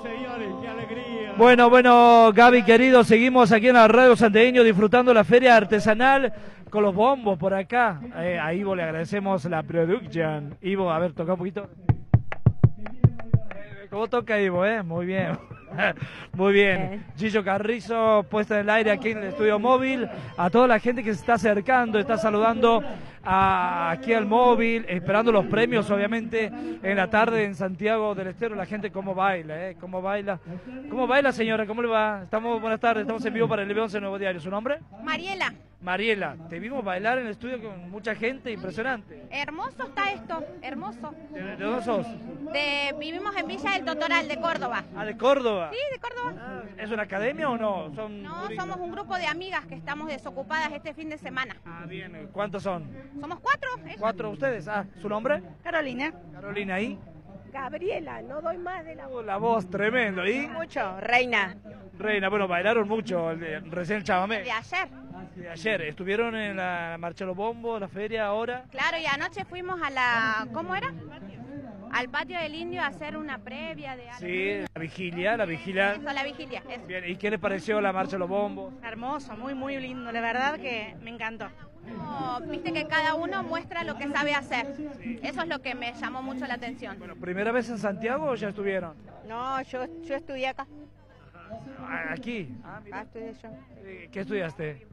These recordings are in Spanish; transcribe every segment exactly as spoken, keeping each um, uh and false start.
señores, qué alegría. Bueno, bueno, Gaby querido, seguimos aquí en la Radio Santiagueño disfrutando la feria artesanal con los bombos por acá. Eh, a Ivo le agradecemos la producción. Ivo, a ver, toca un poquito. Eh, ¿Cómo toca Ivo, eh? Muy bien. Muy bien. Gillo Carrizo, puesta en el aire aquí en el estudio móvil. A toda la gente que se está acercando, está saludando a, aquí al móvil, esperando los premios, obviamente, en la tarde en Santiago del Estero. La gente cómo baila, ¿eh? Cómo baila. ¿Cómo baila, señora? ¿Cómo le va? Estamos, buenas tardes, estamos en vivo para el L B once Nuevo Diario. ¿Su nombre? Mariela. Mariela, te vimos bailar en el estudio con mucha gente, impresionante. Hermoso está esto, hermoso. ¿De, de dónde sos? De, vivimos en Villa del Totoral, de Córdoba. Ah, de Córdoba. Sí, de Córdoba. Ah, ¿es una academia o no? Son no, somos un grupo de amigas que estamos desocupadas este fin de semana. Ah, bien. ¿Cuántos son? Somos cuatro. ¿eh? ¿Cuatro ustedes? Ah, ¿su nombre? Carolina. Carolina, ¿y? Gabriela, no doy más de la voz. La voz, tremendo. ¿Y? Mucho, Reina. Reina, bueno, bailaron mucho el de, recién el chamamé. De ayer. De ayer, ¿estuvieron en la Marcha de los Bombos, la feria ahora? Claro, y anoche fuimos a la, ¿cómo era? Al patio del Indio a hacer una previa de algo. Sí, la vigilia, la vigilia. Eso, la vigilia, eso. Bien, ¿y qué les pareció la Marcha de los Bombos? Hermoso, muy, muy lindo, la verdad que me encantó. Como, viste que cada uno muestra lo que sabe hacer. Sí. Eso es lo que me llamó mucho la atención. Bueno, ¿primera vez en Santiago o ya estuvieron? No, yo, yo estudié acá. ¿Aquí? Ah, ah, estudié yo. ¿Qué estudiaste?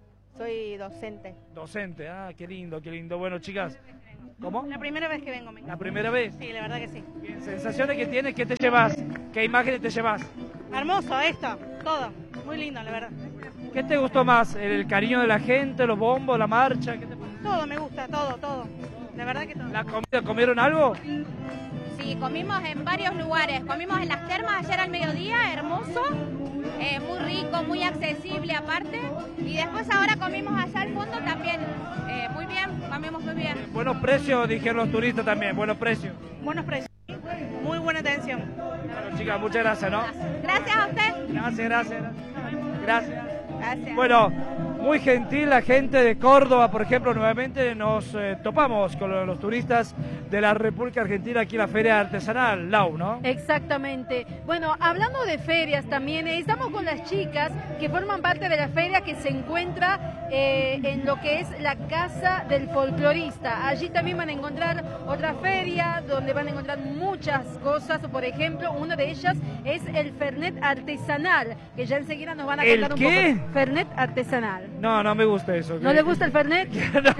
Soy docente. Docente, ah, qué lindo, qué lindo. Bueno, chicas, ¿cómo? La primera vez que vengo. Me ¿La primera vez? Sí, la verdad que sí. Bien, ¿sensaciones que tienes? ¿Qué te llevas? ¿Qué imágenes te llevas? Hermoso esto, todo. Muy lindo, la verdad. ¿Qué te gustó más? ¿El cariño de la gente, los bombos, la marcha? ¿Qué te parece? Todo me gusta, todo, todo. La verdad que todo. ¿La comida, comieron algo? Sí, comimos en varios lugares. Comimos en las termas ayer al mediodía, hermoso. Eh, muy rico, muy accesible aparte. Y después ahora comimos allá al fondo también. Eh, muy bien, comimos muy bien. Buenos precios, dijeron los turistas también, buenos precios. Buenos precios. Muy buena atención. Bueno, chicas, muchas gracias, ¿no? Gracias a usted. Gracias, gracias. Gracias. Gracias. Bueno, muy gentil la gente de Córdoba, por ejemplo, nuevamente nos eh, topamos con los, los turistas de la República Argentina aquí en la Feria Artesanal, Lau, ¿no? Exactamente. Bueno, hablando de ferias también, eh, estamos con las chicas que forman parte de la feria que se encuentra eh, en lo que es la Casa del Folclorista. Allí también van a encontrar otra feria donde van a encontrar muchas cosas. Por ejemplo, una de ellas es el Fernet artesanal, que ya enseguida nos van a contar un qué? poco. Fernet artesanal. No, no me gusta eso. ¿No le gusta el Fernet? No.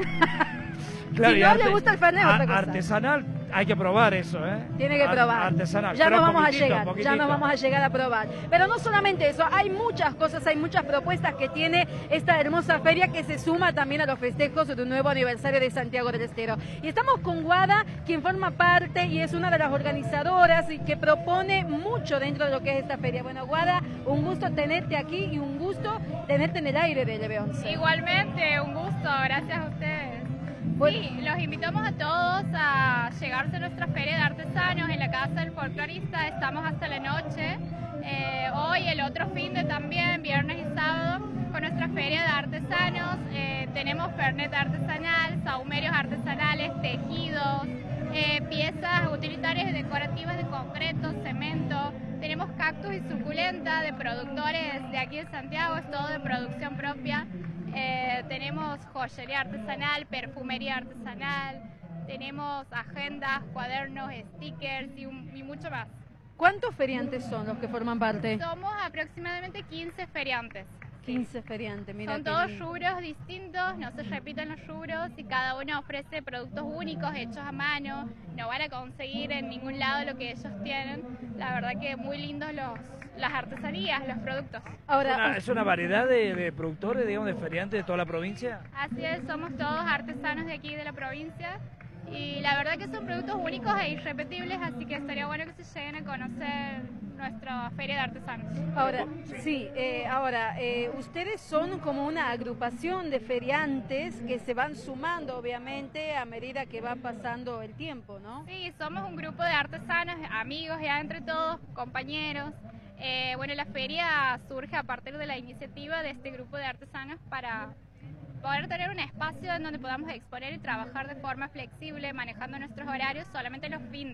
Claro, si no arte, le gusta el Fernet, otra cosa. Artesanal, hay que probar eso, ¿eh? Tiene que probar. Artesanal. Ya nos vamos poquitito, a llegar, poquitito. ya nos vamos a llegar a probar. Pero no solamente eso, hay muchas cosas, hay muchas propuestas que tiene esta hermosa feria que se suma también a los festejos de un nuevo aniversario de Santiago del Estero. Y estamos con Guada, quien forma parte y es una de las organizadoras y que propone mucho dentro de lo que es esta feria. Bueno, Guada, un gusto tenerte aquí y un gusto tenerte en el aire de L B once. Igualmente, un gusto, gracias a ustedes. Sí, los invitamos a todos a llegarse a nuestra feria de artesanos en la Casa del Folclorista. Estamos hasta la noche. Eh, hoy, el otro fin de también, viernes y sábado, con nuestra feria de artesanos. Eh, tenemos fernet artesanal, sahumerios artesanales, tejidos, eh, piezas utilitarias y decorativas de concreto, cemento. Tenemos cactus y suculenta de productores de aquí de Santiago, es todo de producción propia. Eh, tenemos joyería artesanal, perfumería artesanal, tenemos agendas, cuadernos, stickers y, un, y mucho más. ¿Cuántos feriantes son los que forman parte? Somos aproximadamente quince feriantes. quince feriantes, mira. Son todos rubros distintos, no se repiten los rubros y cada uno ofrece productos únicos hechos a mano. No van a conseguir en ningún lado lo que ellos tienen. La verdad que muy lindos los, las artesanías, los productos. Ahora, ¿Es una, es una variedad de, de productores, digamos, de feriantes de toda la provincia? Así es, somos todos artesanos de aquí de la provincia. Y la verdad que son productos únicos e irrepetibles, así que estaría bueno que se lleguen a conocer nuestra feria de artesanos. Ahora, sí, eh, ahora, eh, ustedes son como una agrupación de feriantes que se van sumando, obviamente, a medida que va pasando el tiempo, ¿no? Sí, somos un grupo de artesanos, amigos ya entre todos, compañeros. Eh, bueno, la feria surge a partir de la iniciativa de este grupo de artesanos para poder tener un espacio en donde podamos exponer y trabajar de forma flexible, manejando nuestros horarios solamente los fines.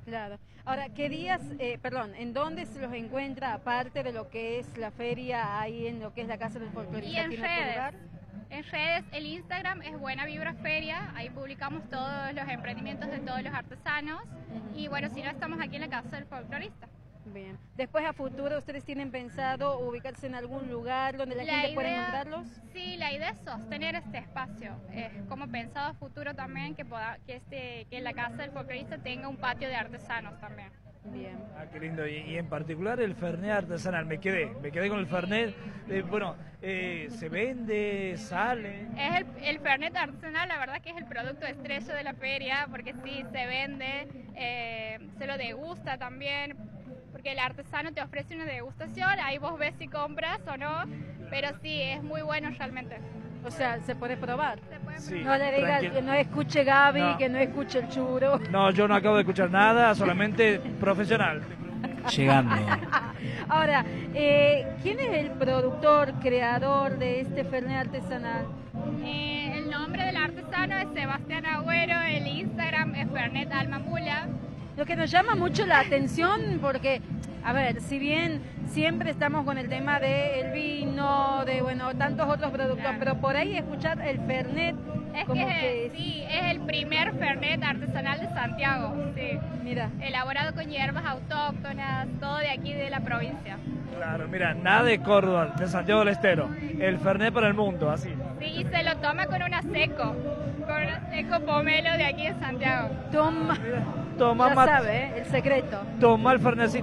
Claro. Ahora, ¿qué días, eh, perdón, en dónde se los encuentra, aparte de lo que es la feria, ahí en lo que es la Casa del Folclorista? Y en ¿Tiene otro redes. lugar? En redes, el Instagram es Buena Vibra Feria, ahí publicamos todos los emprendimientos de todos los artesanos. Ujú. Y bueno, si no, estamos aquí en la Casa del Folclorista. Bien. Después, a futuro, ¿ustedes tienen pensado ubicarse en algún lugar donde la, La gente pueda idea- encontrarlos? Sí, la idea es sostener este espacio. Es como pensado a futuro también que, poda- que, este, que la Casa del Folclorista tenga un patio de artesanos también. Bien. Ah, qué lindo. Y, y en particular el Fernet artesanal. Me quedé, me quedé con el Fernet. Eh, bueno, eh, se vende, sale. Es el, el Fernet artesanal, la verdad que es el producto estrella de la feria, porque sí, se vende, eh, se lo degusta también, porque el artesano te ofrece una degustación, ahí vos ves si compras o no, pero sí, es muy bueno realmente. O sea, se puede probar. Se puede Sí, No le diga tranquilo. que no escuche Gaby, No. que no escuche el churo. No, yo no acabo de escuchar nada, solamente profesional. Llegando. Ahora, eh, ¿quién es el productor, creador de este Fernet artesanal? Eh, el nombre del artesano es Sebastián Agüero, el Instagram es Fernet Alma Mula. Lo que nos llama mucho la atención, porque, a ver, si bien siempre estamos con el tema del vino, de, bueno, tantos otros productos, Claro. pero por ahí escuchar el Fernet, Es como que, que, es- sí, es el primer Fernet artesanal de Santiago, sí. mira, Elaborado con hierbas autóctonas, todo de aquí de la provincia. Claro, mira, nada de Córdoba, de Santiago del Estero. El Fernet para el mundo, así. Sí, y se lo toma con una seco, con una seco pomelo de aquí de Santiago. toma, Toma, ya mat- sabe, ¿eh? El secreto. toma el Fernecito.